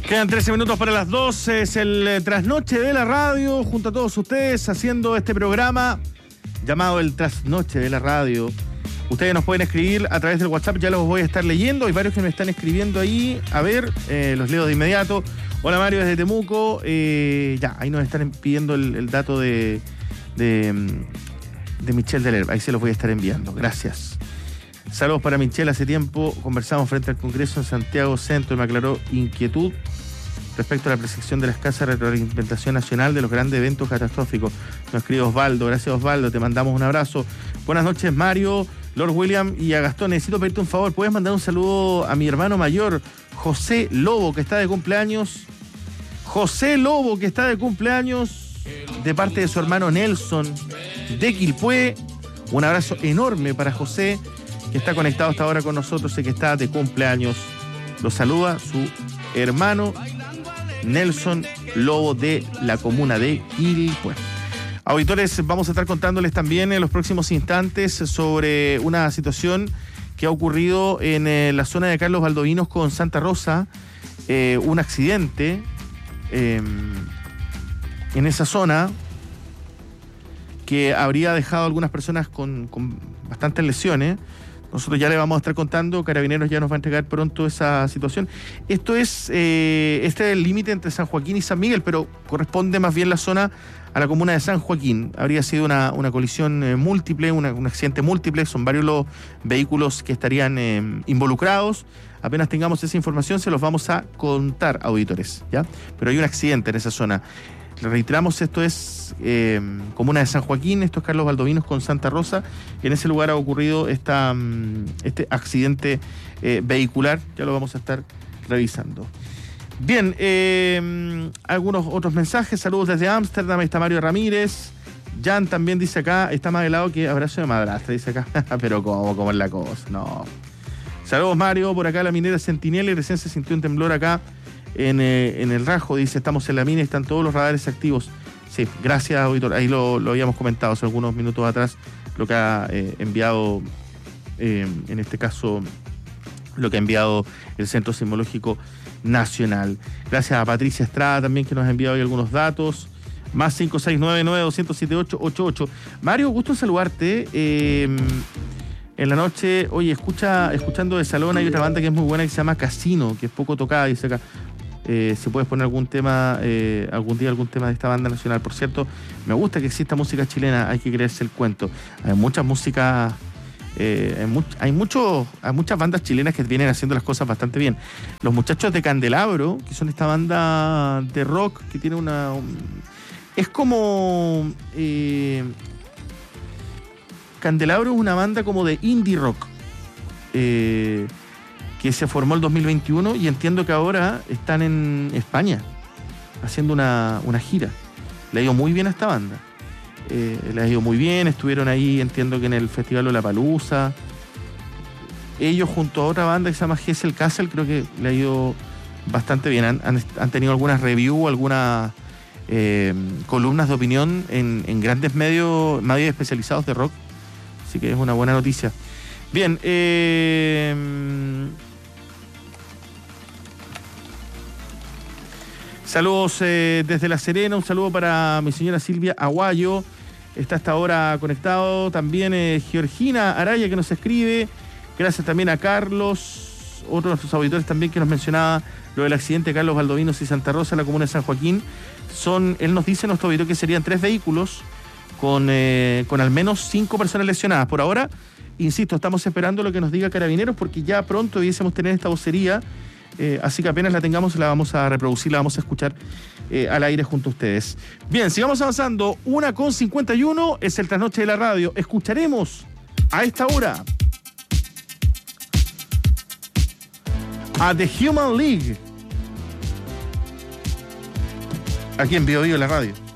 Quedan 13 minutos para las 12, es el Trasnoche de la Radio, junto a todos ustedes haciendo este programa llamado el Trasnoche de la Radio. Ustedes nos pueden escribir a través del WhatsApp, ya los voy a estar leyendo, hay varios que me están escribiendo ahí, a ver, los leo de inmediato. Hola Mario desde Temuco, ya, ahí nos están pidiendo el dato de Michelle Delerba, ahí se los voy a estar enviando, gracias. Saludos para Michelle, hace tiempo conversamos frente al Congreso en Santiago Centro y me aclaró inquietud respecto a la percepción de la escasa retroalimentación nacional de los grandes eventos catastróficos. Nos escribe Osvaldo, gracias Osvaldo, te mandamos un abrazo. Buenas noches Mario, Lord William y a Gastón, necesito pedirte un favor, ¿puedes mandar un saludo a mi hermano mayor, José Lobo, que está de cumpleaños? José Lobo, que está de cumpleaños, de parte de su hermano Nelson, de Quilpué. Un abrazo enorme para José, que está conectado hasta ahora con nosotros y que está de cumpleaños. Lo saluda su hermano Nelson Lobo de la comuna de Quilpué. Auditores, vamos a estar contándoles también en los próximos instantes sobre una situación que ha ocurrido en la zona de Carlos Valdovinos con Santa Rosa, un accidente en esa zona que habría dejado a algunas personas con bastantes lesiones. Nosotros ya le vamos a estar contando, Carabineros ya nos va a entregar pronto esa situación. Este es el límite entre San Joaquín y San Miguel, pero corresponde más bien la zona a la comuna de San Joaquín. Habría sido una colisión múltiple, un accidente múltiple, son varios los vehículos que estarían involucrados. Apenas tengamos esa información se los vamos a contar, auditores, ¿ya? Pero hay un accidente en esa zona. Le reiteramos, esto es comuna de San Joaquín, esto es Carlos Valdovinos con Santa Rosa. En ese lugar ha ocurrido este accidente vehicular, ya lo vamos a estar revisando. Bien, algunos otros mensajes, saludos desde Ámsterdam, ahí está Mario Ramírez. Jan también dice acá, está más helado que abrazo de madrastra, dice acá, pero ¿cómo es la cosa? No. Saludos Mario, por acá la minera Centinela y recién se sintió un temblor acá en el Rajo, dice, estamos en la mina y están todos los radares activos. Sí, gracias, auditor. Ahí lo habíamos comentado hace algunos minutos atrás, lo que ha enviado, en este caso, lo que ha enviado el Centro Sismológico Nacional. Gracias a Patricia Estrada también, que nos ha enviado hoy algunos datos. Más 5699-207-888. Mario, gusto en saludarte. En la noche, oye, escuchando de Salón hay otra banda que es muy buena que se llama Casino, que es poco tocada, dice acá. Si puedes poner algún tema, algún día algún tema de esta banda nacional. Por cierto, me gusta que exista música chilena, hay que creerse el cuento. Hay muchas músicas, hay muchas bandas chilenas que vienen haciendo las cosas bastante bien. Los muchachos de Candelabro, que son esta banda de rock que tiene es como... Candelabro es una banda como de indie rock que se formó el 2021 y entiendo que ahora están en España haciendo una gira. Le ha ido muy bien a esta banda. Le ha ido muy bien, estuvieron ahí, entiendo que en el Festival Lollapalooza. Ellos junto a otra banda que se llama Gesell Castle, creo que le ha ido bastante bien. Han tenido algunas reviews, algunas columnas de opinión en grandes medios especializados de rock. Así que es una buena noticia. Bien, saludos desde La Serena, un saludo para mi señora Silvia Aguayo, está hasta ahora conectado. También Georgina Araya que nos escribe. Gracias también a Carlos, otro de nuestros auditores también que nos mencionaba lo del accidente de Carlos Valdovinos y Santa Rosa en la comuna de San Joaquín. Él nos dice, nuestro auditor, que serían 3 vehículos con al menos 5 personas lesionadas. Por ahora, insisto, estamos esperando lo que nos diga Carabineros porque ya pronto debiésemos tener esta vocería, así que apenas la tengamos la vamos a reproducir, la vamos a escuchar al aire junto a ustedes. Bien, sigamos avanzando. 1:51 es el Trasnoche de la Radio. Escucharemos a esta hora a The Human League aquí en Bio Bio la Radio.